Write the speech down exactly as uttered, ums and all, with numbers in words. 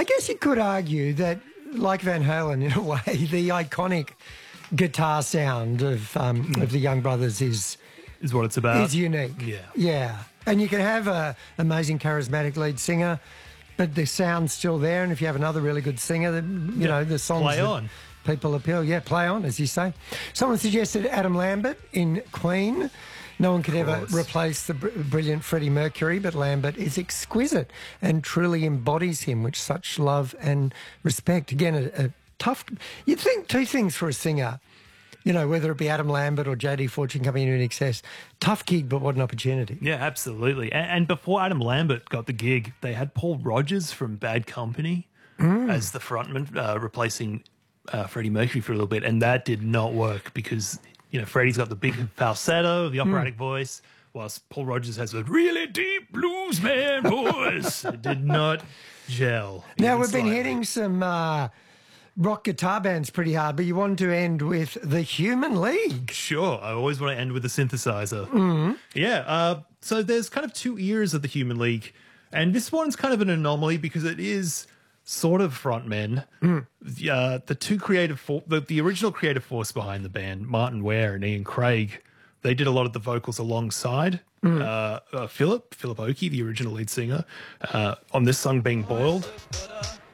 I guess you could argue that, like Van Halen, in a way, the iconic guitar sound of um, mm. of the Young Brothers is is what it's about. Is unique. Yeah, yeah. And you can have a amazing, charismatic lead singer, but the sound's still there. And if you have another really good singer, then, you yeah. know, the songs play that on. people appeal. Yeah, play on, as you say. Someone suggested Adam Lambert in Queen. No one could ever replace the br- brilliant Freddie Mercury, but Lambert is exquisite and truly embodies him with such love and respect. Again, a, a tough... You'd think two things for a singer, you know, whether it be Adam Lambert or J D Fortune coming in in excess. Tough gig, but what an opportunity. Yeah, absolutely. And, and before Adam Lambert got the gig, they had Paul Rodgers from Bad Company mm. as the frontman, uh, replacing uh, Freddie Mercury for a little bit, and that did not work because... You know, Freddie's got the big falsetto, the operatic mm. voice, whilst Paul Rodgers has a really deep blues man voice. It did not gel. Now, we've been slightly. hitting some uh, rock guitar bands pretty hard, but you wanted to end with the Human League. Sure. I always want to end with a synthesizer. Mm-hmm. Yeah. Uh, so there's kind of two eras of the Human League, and this one's kind of an anomaly because it is... sort of frontmen. Mm. Uh, the two creative, for- the, the original creative force behind the band, Martin Ware and Ian Craig, they did a lot of the vocals alongside mm. uh, uh, Philip, Philip Oakey, the original lead singer, uh, on this song being Boiled.